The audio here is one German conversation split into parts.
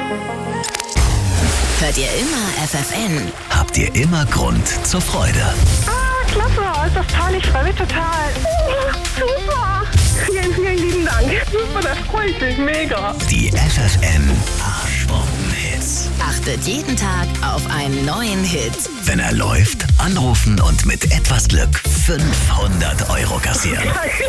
Hört ihr immer FFN? Habt ihr immer Grund zur Freude? Klasse, ist das toll, ich freue mich total. Super. Vielen, vielen lieben Dank. Super, das freut mich mega. Die FFN Arschbomben-Hits. Achtet jeden Tag auf einen neuen Hit. Wenn er läuft, anrufen und mit etwas Glück 500 € kassieren.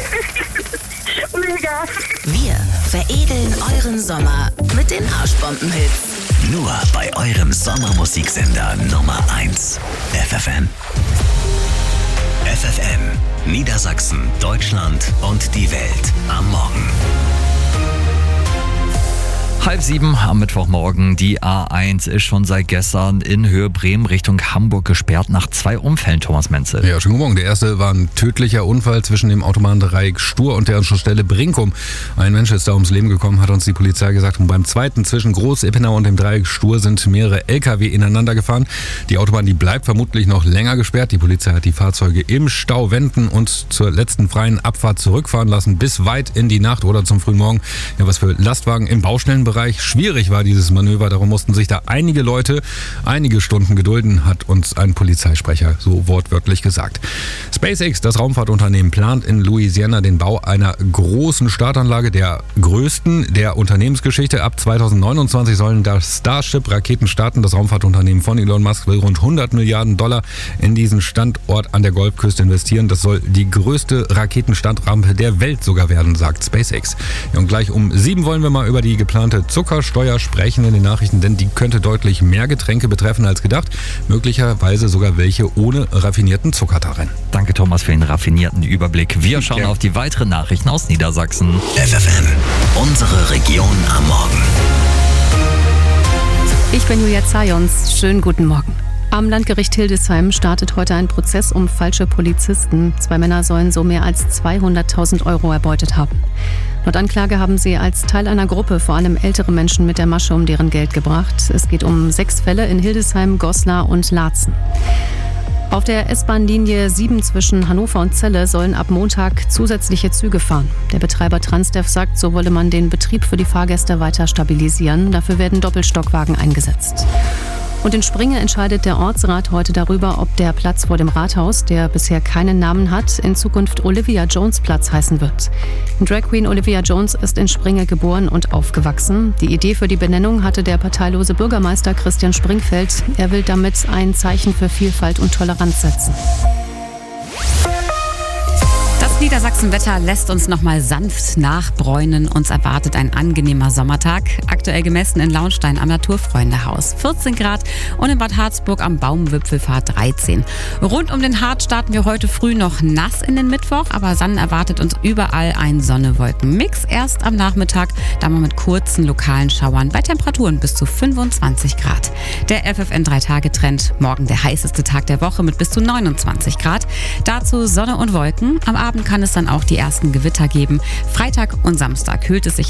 Mega. Wir veredeln euren Sommer mit den Arschbomben-Hits. Nur bei eurem Sommermusiksender Nummer 1. FFN. FFN, Niedersachsen, Deutschland und die Welt am Morgen. 6:30 am Mittwochmorgen. Die A1 ist schon seit gestern in Höhe Bremen Richtung Hamburg gesperrt nach 2 Unfällen, Thomas Menzel. Ja, schönen guten Morgen. Der erste war ein tödlicher Unfall zwischen dem Autobahndreieck Stur und der Anschlussstelle Brinkum. Ein Mensch ist da ums Leben gekommen, hat uns die Polizei gesagt. Und beim zweiten zwischen Groß-Ippenau und dem Dreieck Stur sind mehrere LKW ineinander gefahren. Die Autobahn, die bleibt vermutlich noch länger gesperrt. Die Polizei hat die Fahrzeuge im Stau wenden und zur letzten freien Abfahrt zurückfahren lassen, bis weit in die Nacht oder zum frühen Morgen. Ja, was für Lastwagen im Baustellenbereich schwierig war, dieses Manöver. Darum mussten sich da einige Leute einige Stunden gedulden, hat uns ein Polizeisprecher so wortwörtlich gesagt. SpaceX, das Raumfahrtunternehmen, plant in Louisiana den Bau einer großen Startanlage, der größten der Unternehmensgeschichte. Ab 2029 sollen das Starship-Raketen starten. Das Raumfahrtunternehmen von Elon Musk will rund $100 Milliarden in diesen Standort an der Golfküste investieren. Das soll die größte Raketenstartrampe der Welt sogar werden, sagt SpaceX. Ja, und gleich um 7 wollen wir mal über die geplante Zuckersteuer sprechen in den Nachrichten, denn die könnte deutlich mehr Getränke betreffen als gedacht. Möglicherweise sogar welche ohne raffinierten Zucker darin. Danke, Thomas, für den raffinierten Überblick. Wir schauen auf die weiteren Nachrichten aus Niedersachsen. FFN, unsere Region am Morgen. Ich bin Julia Zajons. Schönen guten Morgen. Am Landgericht Hildesheim startet heute ein Prozess um falsche Polizisten. 2 Männer sollen so mehr als 200.000 € erbeutet haben. Laut Anklage haben sie als Teil einer Gruppe vor allem ältere Menschen mit der Masche um deren Geld gebracht. Es geht um 6 Fälle in Hildesheim, Goslar und Laatzen. Auf der S-Bahn-Linie 7 zwischen Hannover und Celle sollen ab Montag zusätzliche Züge fahren. Der Betreiber Transdev sagt, so wolle man den Betrieb für die Fahrgäste weiter stabilisieren. Dafür werden Doppelstockwagen eingesetzt. Und in Springe entscheidet der Ortsrat heute darüber, ob der Platz vor dem Rathaus, der bisher keinen Namen hat, in Zukunft Olivia Jones Platz heißen wird. Drag Queen Olivia Jones ist in Springe geboren und aufgewachsen. Die Idee für die Benennung hatte der parteilose Bürgermeister Christian Springfeld. Er will damit ein Zeichen für Vielfalt und Toleranz setzen. Das Niedersachsen-Wetter lässt uns nochmal sanft nachbräunen. Uns erwartet ein angenehmer Sommertag. Aktuell gemessen in Launstein am Naturfreundehaus 14 Grad und in Bad Harzburg am Baumwipfelpfad 13. Rund um den Harz starten wir heute früh noch nass in den Mittwoch, aber dann erwartet uns überall ein Sonne-Wolken-Mix. Erst am Nachmittag, dann mal mit kurzen lokalen Schauern bei Temperaturen bis zu 25 Grad. Der FFN 3-Tage-Trend, morgen der heißeste Tag der Woche mit bis zu 29 Grad. Dazu Sonne und Wolken. Am Abend kann es dann auch die ersten Gewitter geben. Freitag und Samstag kühlt es sich